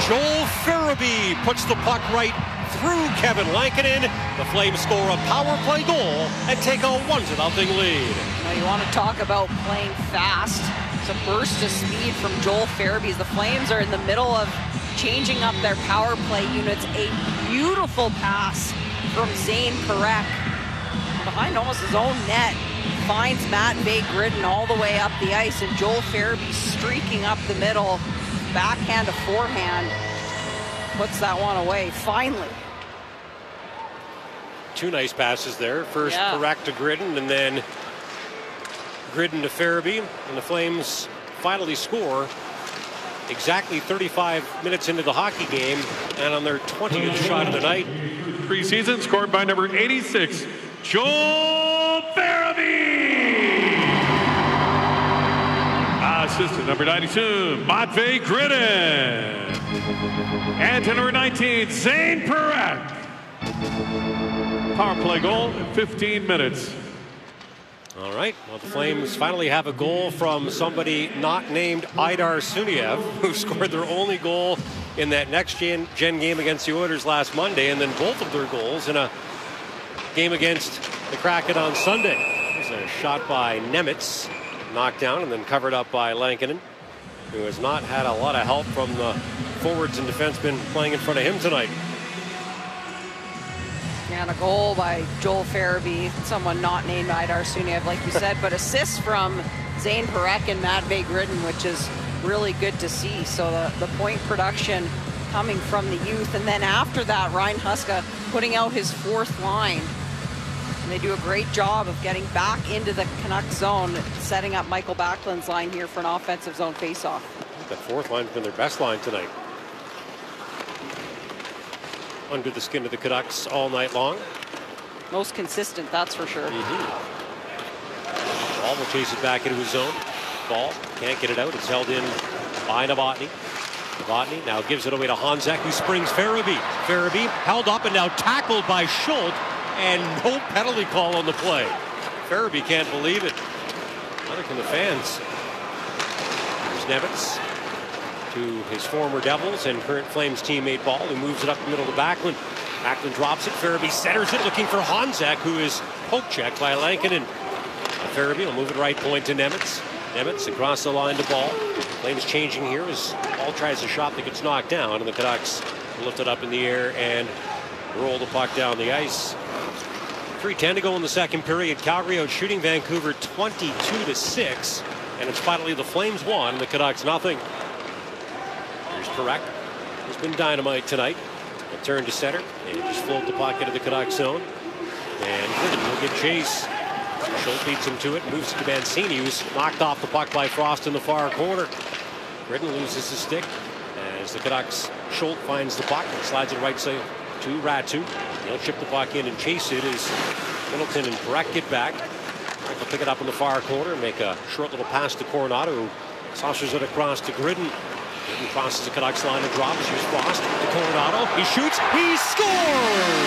Joel Farabee puts the puck right through Kevin Lankinen. The Flames score a power play goal and take a 1-0 lead. Now you want to talk about playing fast. It's a burst of speed from Joel Farabee. The Flames are in the middle of changing up their power play units. A beautiful pass from Zane Parekh behind almost his own net. Finds Matvei Gridin all the way up the ice, and Joel Farabee streaking up the middle. Backhand to forehand. Puts that one away, finally. Two nice passes there. First Parekh to Gridin, and then Gridin to Farabee. And the Flames finally score exactly 35 minutes into the hockey game, and on their 20th shot of the night. Preseason, scored by number 86, Joel Farabee. Assistant number 92, Matvei Gridin. And to number 19, Zane Parekh. Power play goal in 15 minutes. All right, well, the Flames finally have a goal from somebody not named Aidar Suniev, who scored their only goal in that next-gen game against the Oilers last Monday, and then both of their goals in a game against the Kraken on Sunday. There's a shot by Nemitz, knocked down and then covered up by Lankinen, who has not had a lot of help from the forwards and defensemen playing in front of him tonight. And a goal by Joel Farabee, someone not named Aidar Suniev, like you said, but assists from Zane Parekh and Matvei Gridin, which is really good to see. So the point production coming from the youth. And then after that, Ryan Huska putting out his fourth line. And they do a great job of getting back into the Canucks zone, setting up Michael Backlund's line here for an offensive zone faceoff. The fourth line's been their best line tonight. Under the skin of the Canucks all night long. Most consistent, that's for sure. Ball will chase it back into his zone. Ball can't get it out. It's held in by Novotny. Novotny now gives it away to Honzek, who springs Farabee. Farabee held up and now tackled by Schultz, and no penalty call on the play. Farabee can't believe it. Neither can the fans. Here's Nemitz to his former Devils and current Flames teammate Ball, who moves it up the middle to Backlund. Backlund drops it. Farabee centers it, looking for Honzek, who is poke checked by Lankinen. Farabee will move it right point to Nemitz. Nemitz across the line to Ball. Flames changing here as Ball tries a shot that gets knocked down, and the Canucks lift it up in the air and roll the puck down the ice. 3:10 to go in the second period. Calgary out shooting Vancouver 22-6, and it's finally the Flames 1, the Canucks nothing. Here's Parekh, who's been dynamite tonight. A turn to center, and just float the puck into the Canucks zone. And Gridin will get chase. Schultz beats him to it, moves it to Mancini, who's knocked off the puck by Frost in the far corner. Gridin loses his stick as the Canucks. Schultz finds the puck and slides it right side to Ratu. He'll chip the puck in and chase it as Middleton and Parekh get back. Parekh will pick it up in the far corner and make a short little pass to Coronado, who saucers it across to Gridin. Gridin crosses the Canucks line and drops. Here's Frost to Coronado. He shoots. He scores!